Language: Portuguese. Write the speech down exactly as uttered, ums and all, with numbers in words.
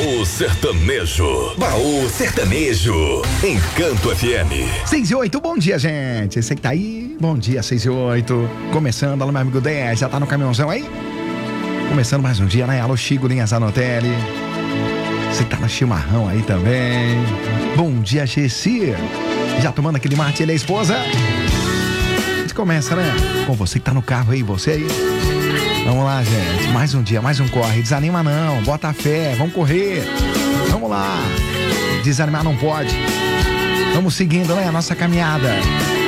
Baú Sertanejo. Baú Sertanejo. Encanto F M. seis e oito, bom dia, gente. Você que tá aí, bom dia, seis e oito. Começando, alô, meu amigo dez, já tá no caminhãozão aí? Começando mais um dia, né? Alô, Chico, linha Zanotelli. Você tá no chimarrão aí também. Bom dia, Gessi. Já tomando aquele mate, ele é a esposa? A gente começa, né? Com você que tá no carro aí, você aí. Vamos lá, gente. Mais um dia, mais um corre. Desanima não, bota fé, vamos correr. Vamos lá. Desanimar não pode. Vamos seguindo, né? A nossa caminhada.